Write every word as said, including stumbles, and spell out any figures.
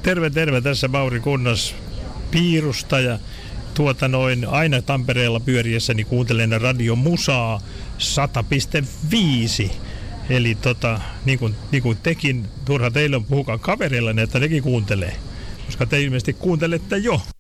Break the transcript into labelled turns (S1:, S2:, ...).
S1: Terve, terve. Tässä Mauri Kunnas Piirusta ja tuota noin aina Tampereella pyöriessäni kuuntelen Radio Musaa sata pilkku viisi. Eli tota, niin kuin, niin kuin tekin, turha teille on, puhukaan kavereillanne, että nekin kuuntelee. Koska te ilmeisesti kuuntelette jo.